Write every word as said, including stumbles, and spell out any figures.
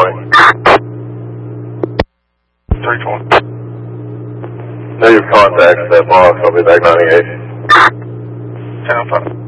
twenty. three twenty. Negative contact, that box, I'll be back ninety-eight. ten oh five.